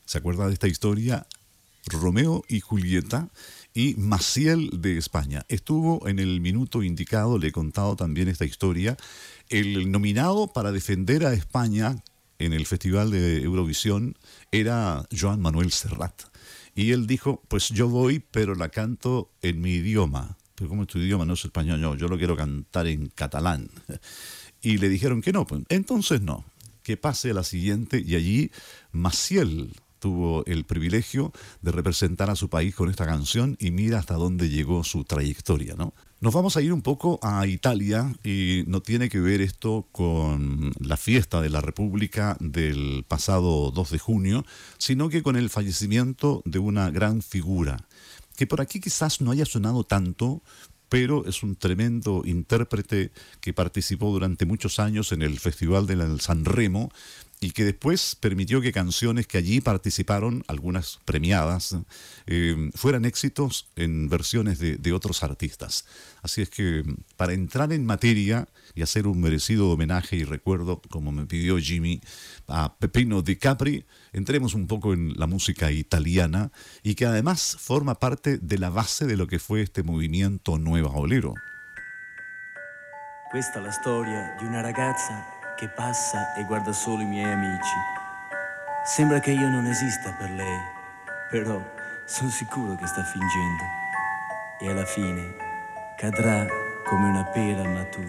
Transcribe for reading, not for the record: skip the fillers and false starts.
¿Se acuerda de esta historia? Romeo y Julieta y Maciel de España. Estuvo en el minuto indicado, le he contado también esta historia. El nominado para defender a España en el Festival de Eurovisión era Joan Manuel Serrat. Y él dijo, pues yo voy, pero la canto en mi idioma. Pero ¿cómo es tu idioma? No es español, no, yo lo quiero cantar en catalán. Y le dijeron que no, pues entonces no, que pase a la siguiente. Y allí Maciel tuvo el privilegio de representar a su país con esta canción y mira hasta dónde llegó su trayectoria, ¿no? Nos vamos a ir un poco a Italia y no tiene que ver esto con la fiesta de la República del pasado 2 de junio, sino que con el fallecimiento de una gran figura, que por aquí quizás no haya sonado tanto, pero es un tremendo intérprete que participó durante muchos años en el Festival del Sanremo y que después permitió que canciones que allí participaron, algunas premiadas, fueran éxitos en versiones de otros artistas. Así es que para entrar en materia y hacer un merecido homenaje y recuerdo, como me pidió Jimmy, a Peppino Di Capri, entremos un poco en la música italiana y que además forma parte de la base de lo que fue este movimiento Nueva Bolero. Questa è la storia di una ragazza che passa e guarda solo i miei amici. Sembra che io non esista per lei, però sono sicuro che sta fingendo. E alla fine cadrà come una pera matura.